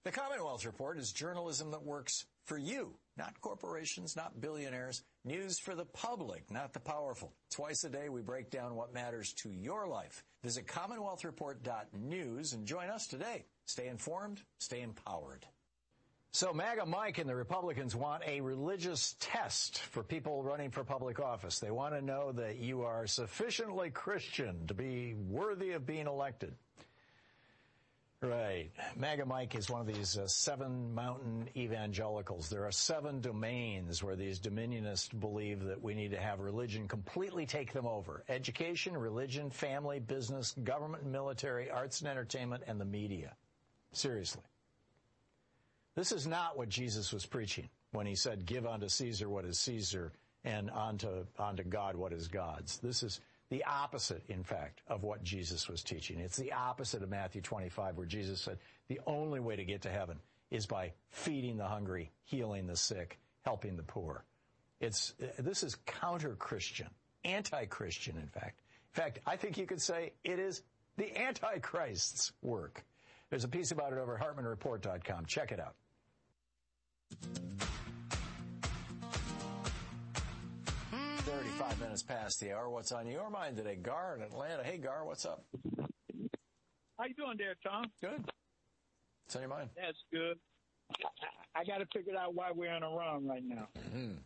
The Commonwealth Report is journalism that works for you, not corporations, not billionaires. News for the public, not the powerful. Twice a day, we break down what matters to your life. Visit CommonwealthReport.news and join us today. Stay informed, stay empowered. So MAGA Mike and the Republicans want a religious test for people running for public office. They want to know that you are sufficiently Christian to be worthy of being elected. Right. MAGA Mike is one of these 7 mountain evangelicals. There are 7 domains where these dominionists believe that we need to have religion completely take them over. Education, religion, family, business, government and military, arts and entertainment, and the media. Seriously. This is not what Jesus was preaching when he said, give unto Caesar what is Caesar and unto God what is God's. This is the opposite, in fact, of what Jesus was teaching. It's the opposite of Matthew 25, where Jesus said the only way to get to heaven is by feeding the hungry, healing the sick, helping the poor. This is counter-Christian, anti-Christian, in fact. In fact, I think you could say it is the Antichrist's work. There's a piece about it over at HartmanReport.com. Check it out. 35 minutes past the hour. What's on your mind today? Gar in Atlanta. Hey, Gar, what's up? How you doing there, Tom? Good. What's on your mind? That's good. I got to figure out why we're on a run right now. Mm-hmm.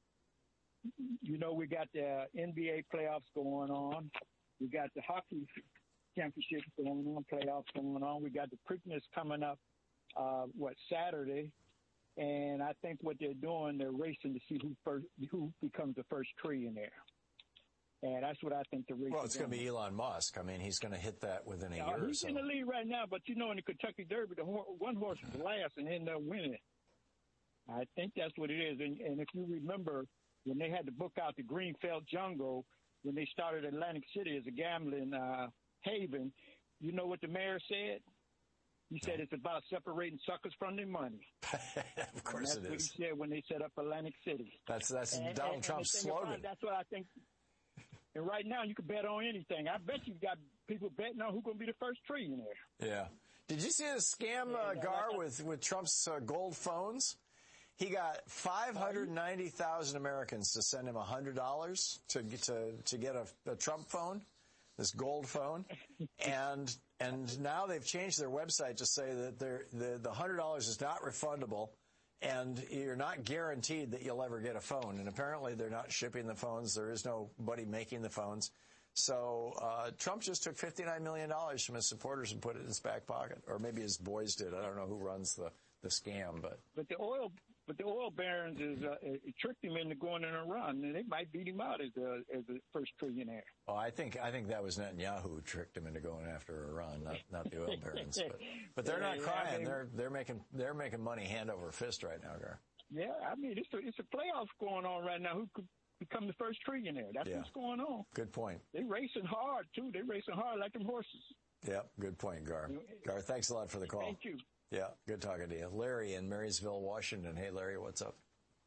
You know, we got the NBA playoffs going on. We got the hockey championships going on, playoffs going on. We got the Preakness coming up, Saturday. And I think what they're doing, they're racing to see who becomes the first trillionaire. And that's what I think the race is. Well, it's going to be Elon Musk. I mean, he's going to hit that within a year or so. He's in the lead right now, but you know, in the Kentucky Derby, the one horse was last and ended up winning. I think that's what it is. And if you remember, when they had to book out the Greenfield Jungle, when they started Atlantic City as a gambling haven, you know what the mayor said? He said it's about separating suckers from their money. Of course it is. That's what he said when they set up Atlantic City. That's Donald Trump's slogan. That's what I think. And right now, you can bet on anything. I bet you've got people betting on who's going to be the first trillionaire. Yeah. Did you see the scam, Gar, with Trump's gold phones? He got 590,000 Americans to send him $100 to get a Trump phone, this gold phone, and now they've changed their website to say that the $100 is not refundable, and you're not guaranteed that you'll ever get a phone. And apparently they're not shipping the phones. There is nobody making the phones. So Trump just took $59 million from his supporters and put it in his back pocket, or maybe his boys did. I don't know who runs the scam, but the oil barons it tricked him into going in a run, and they might beat him out as the first trillionaire. Oh, I think that was Netanyahu who tricked him into going after a run, not the oil barons. But they're not crying. I mean, they're making money hand over fist right now, Gar. Yeah, I mean it's a playoff going on right now. Who could become the first trillionaire? That's what's going on. Good point. They're racing hard too. They're racing hard like them horses. Yeah, good point, Gar. Gar, thanks a lot for the call. Thank you. Yeah, good talking to you. Larry in Marysville, Washington. Hey, Larry, what's up?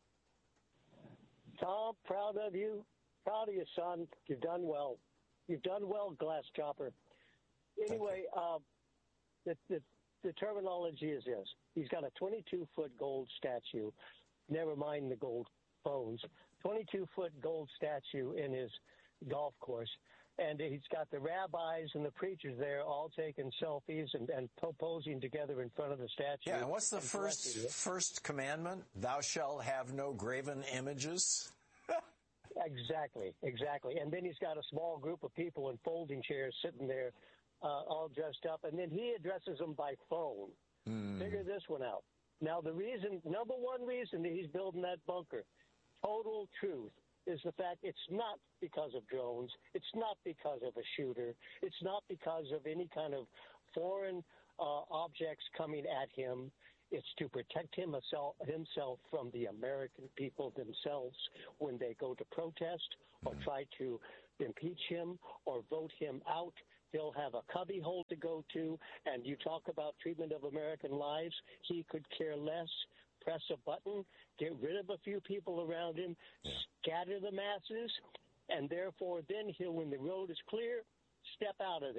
Tom, proud of you. Proud of you, son. You've done well. You've done well, Glass Chopper. Anyway, the terminology is this. He's got a 22-foot gold statue, never mind the gold phones, 22-foot gold statue in his golf course. And he's got the rabbis and the preachers there all taking selfies and posing together in front of the statue. Yeah, and what's the first commandment? Thou shalt have no graven images. Exactly. And then he's got a small group of people in folding chairs sitting there all dressed up. And then he addresses them by phone. Figure this one out. Now, number one reason that he's building that bunker, total truth, is the fact it's not because of drones. It's not because of a shooter. It's not because of any kind of foreign objects coming at him. It's to protect himself from the American people themselves when they go to protest or try to impeach him or vote him out. He'll have a cubbyhole to go to, and you talk about treatment of American lives. He could care less. Press a button, get rid of a few people around him, scatter the masses, and therefore then he'll, when the road is clear, step out of there.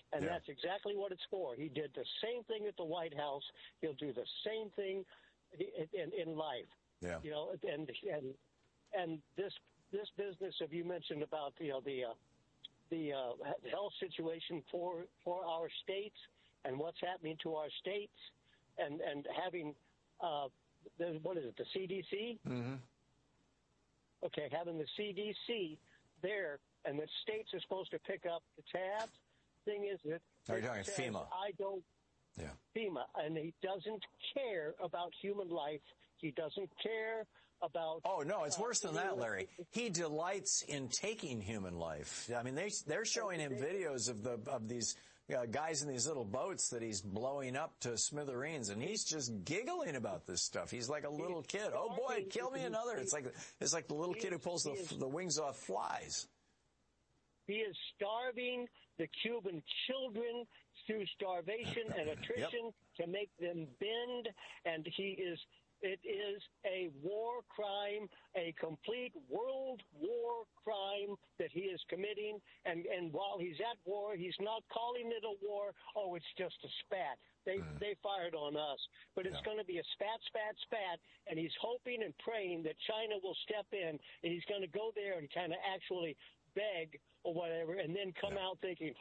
And that's exactly what it's for. He did the same thing at the White House. He'll do the same thing in life. Yeah. You know, and this business of you mentioned about the health situation for our states and what's happening to our states and having what is it, the CDC? Mm-hmm. Okay, having the CDC there, and the states are supposed to pick up the tabs. Thing is that you're talking FEMA. I don't. Yeah. FEMA, and he doesn't care about human life. He doesn't care about. Oh no, it's worse than that, Larry. He delights in taking human life. I mean, they're showing him videos of these guys in these little boats that he's blowing up to smithereens, and he's just giggling about this stuff. He's like a little kid. Oh boy, kill me another. It's like the little kid who pulls the wings off flies. He is starving the Cuban children through starvation and attrition to make them bend, and it is a war crime, a complete world war crime that he is committing. And while he's at war, he's not calling it a war. Oh, it's just a spat. They fired on us. But it's going to be a spat, spat, spat. And he's hoping and praying that China will step in, and he's going to go there and kind of actually beg or whatever, and then come out thinking,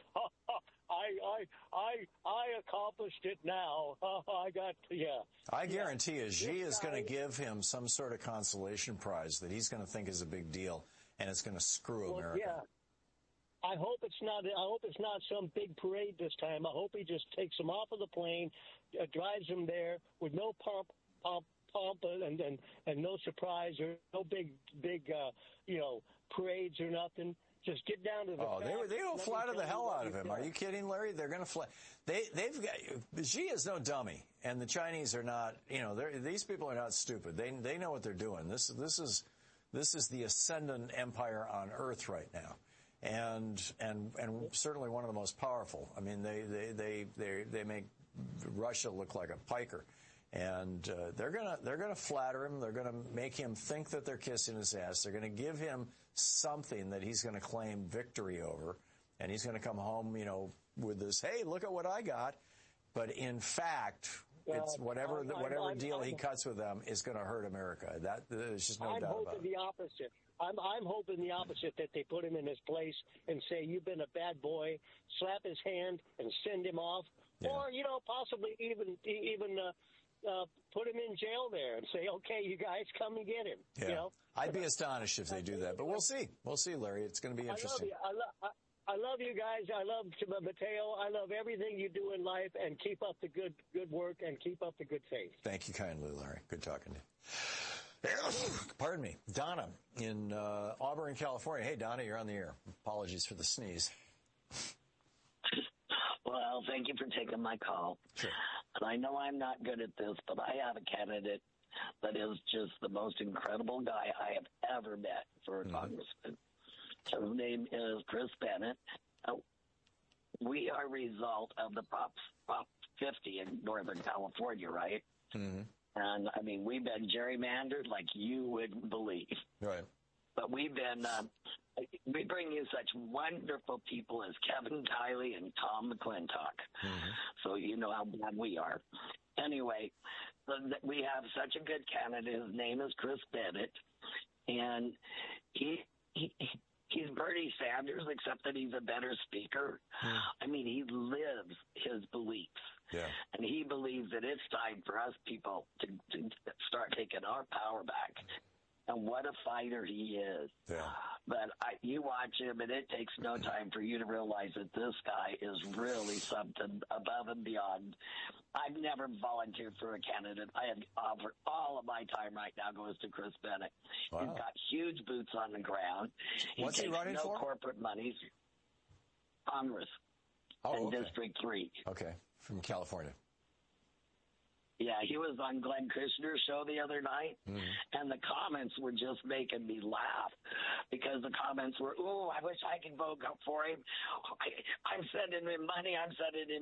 I accomplished it now. I guarantee you, Xi is going to give him some sort of consolation prize that he's going to think is a big deal, and it's going to screw America. Yeah. I hope it's not some big parade this time. I hope he just takes them off of the plane, drives them there with no pomp and no surprise or no big parades or nothing. Just get down to the. Oh, they don't flatter the hell out of him. Are you kidding, Larry? They're going to flatter. They've got. Xi is no dummy, and the Chinese are not. You know, these people are not stupid. They know what they're doing. This is the ascendant empire on Earth right now, and certainly one of the most powerful. I mean, they make Russia look like a piker. And they're gonna flatter him. They're gonna make him think that they're kissing his ass. They're gonna give him something that he's gonna claim victory over, and he's gonna come home, with this. Hey, look at what I got. But in fact, it's whatever deal he cuts with them is gonna hurt America. There's just no doubt about it. I'm hoping the opposite. I'm hoping the opposite, that they put him in his place and say, "You've been a bad boy," slap his hand and send him off, or possibly even. Put him in jail there and say, okay, you guys come and get him. Yeah. I'd be astonished if they do that, but we'll see. We'll see, Larry. It's going to be interesting. I love you guys. I love Mateo. I love everything you do in life, and keep up the good work and keep up the good faith. Thank you kindly, Larry. Good talking to you. Pardon me. Donna in Auburn, California. Hey, Donna, you're on the air. Apologies for the sneeze. Well, thank you for taking my call. Sure. And I know I'm not good at this, but I have a candidate that is just the most incredible guy I have ever met for a congressman. His name is Chris Bennett. We are a result of the Prop 50 in Northern California, right? Mm-hmm. And, I mean, we've been gerrymandered like you wouldn't believe. Right. But we've been we bring you such wonderful people as Kevin Kiley and Tom McClintock. Mm-hmm. So you know how bad we are. Anyway, we have such a good candidate. His name is Chris Bennett, and he's Bernie Sanders, except that he's a better speaker. Mm. I mean, he lives his beliefs. Yeah. And he believes that it's time for us people to start taking our power back. And what a fighter he is. Yeah. But you watch him, and it takes no time for you to realize that this guy is really something above and beyond. I've never volunteered for a candidate. I have offered all of my time right now goes to Chris Bennett. Wow. He's got huge boots on the ground. What's he running for? No corporate monies. Congress. Oh, okay. District 3. Okay, from California. Yeah, he was on Glenn Kushner's show the other night, and the comments were just making me laugh because the comments were, "Oh, I wish I could vote for him. I'm sending him money. I'm sending him